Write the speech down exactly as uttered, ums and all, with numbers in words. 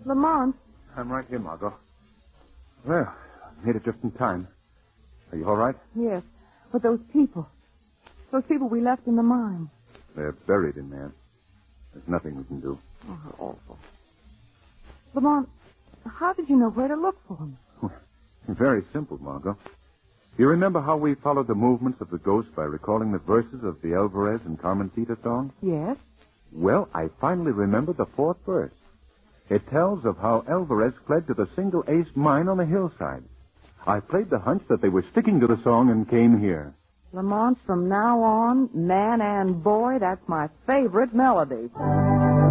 Lamont. I'm right here, Margot. Well, made it just in time. Are you all right? Yes, but those people. Those people we left in the mine. They're buried in there. There's nothing we can do. Oh, how awful. Lamont, how did you know where to look for them? Very simple, Margot. You remember how we followed the movements of the ghost by recalling the verses of the Alvarez and Carmencita song? Yes. Well, I finally remembered the fourth verse. It tells of how Alvarez fled to the single ace mine on the hillside. I played the hunch that they were sticking to the song and came here. Lamont, from now on, man and boy, that's my favorite melody.